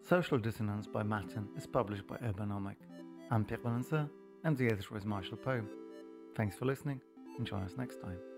Social Dissonance by Matin is published by Urbanomic. I'm Pierre Valentin, and the editor is Marshall Poe. Thanks for listening, and join us next time.